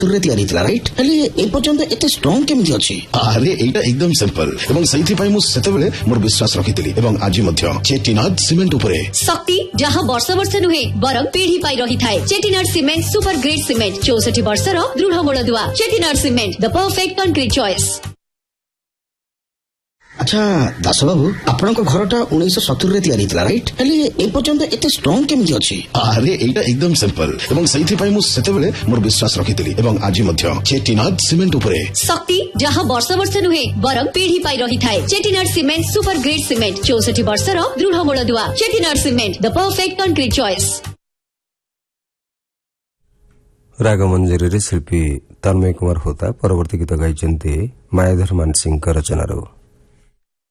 ରେ ତିଆରି ଥିଲା ରାଇଟ୍ ହେଲେ ଏ ପର୍ଯ୍ୟନ୍ତ ଏତେ ଷ୍ଟ୍ରଙ୍ଗ କେମିତି ଅଛି? ଆରେ ଏଇଟା ଏକଦମ ସିମ୍ପଲ ଏବଂ ସେଇଥିପାଇଁ ମୁଁ ସେତେବେଳେ ମୋର ବିଶ୍ୱାସ ରଖିଥିଲି ଏବଂ ଆଜି ମଧ୍ୟ ଚେଟିନାଡ୍ ସିମେଣ୍ଟ ଉପରେ ଶକ୍ତି ଯାହା ବର୍ଷ ବର୍ଷ ନୁହେଁ ବରଂ ପିଢି ପାଇ ରହିଥାଏ। ଚେଟିନାଡ୍ ସିମେଣ୍ଟ ସୁପର ଗ୍ରେଡ୍ ସିମେଣ୍ଟ 64 ବର୍ଷର ଦୃଢ ମୂଳଦୁଆ। ଚେଟିନାଡ୍ ସିମେଣ୍ଟ ଦ ପରଫେକ୍ଟ କଂକ୍ରିଟ୍ ଚଏସ୍। ଆଚ୍ଛା ଦାସ ବାବୁ ଆପଣଙ୍କ ଘରଟା 1970 ରେ ତିଆରି ଥିଲା ରାଇଟ୍ ହେଲେ ଏ ପର୍ଯ୍ୟନ୍ତ ଏତେ ଷ୍ଟ୍ରଙ୍ଗ କେମିତି ଅଛି? ଆରେ ଏଇଟା ଏକଦମ ସିମ୍ପଲ ଏବଂ ସେଇଥିପାଇଁ ମୁଁ ସେତେବେଳେ ମୋର ବିଶ୍ୱାସ ରଖିଥିଲି ଏବଂ ଆଜି ମଧ୍ୟ ଚେଟିନାଡ୍ ସିମେଣ୍ଟ ଉପରେ ଶକ୍ତି ଯାହା ବର୍ଷ ବର୍ଷ ନୁହେଁ ବରଂ ପିଢି ପାଇ ରହିଥାଏ। ଚେଟିନାଡ୍ ସିମେଣ୍ଟ ସୁପର ଗ୍ରେଡ୍ ସିମେଣ୍ଟ 64 ବର୍ଷର ଦୃଢ ମୂଳଦୁଆ। ଚେଟିନାଡ୍ ସିମେଣ୍ଟ ଦ ପରଫେକ୍ଟ କଂକ୍ରିଟ୍ ଚଏସ୍। ରାଗମଞ୍ଜରୀରେ ଶିଳ୍ପୀ ତନ୍ମୟ କୁମାର ହୋତା ପରବର୍ତ୍ତୀ ଗୀତ ଗାଇଛନ୍ତି ମାୟାଧର ମାନସିଂଙ୍କ ରଚନାରୁ।